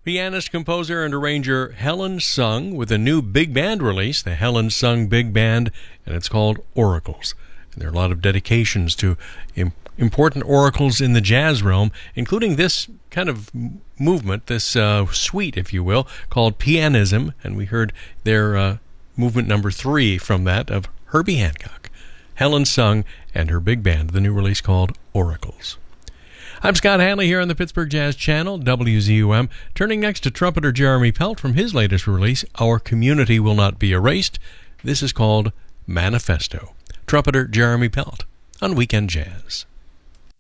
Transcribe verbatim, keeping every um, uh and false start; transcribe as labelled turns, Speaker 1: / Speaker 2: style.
Speaker 1: Pianist, composer, and arranger Helen Sung with a new big band release, the Helen Sung Big Band, and it's called Oracles. And there are a lot of dedications to im- important oracles in the jazz realm, including this kind of movement, this uh, suite, if you will, called Pianism, and we heard their uh, movement number three from that of Herbie Hancock. Helen Sung and her big band, the new release called Oracles. I'm Scott Hanley here on the Pittsburgh Jazz Channel, W Z U M. Turning next to trumpeter Jeremy Pelt from his latest release, Our Community Will Not Be Erased. This is called Manifesto. Trumpeter Jeremy Pelt on Weekend Jazz.